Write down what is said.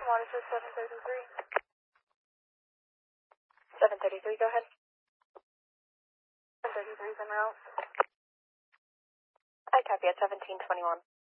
Water says 733. 733, go ahead. 733 en route. I copy at 1721.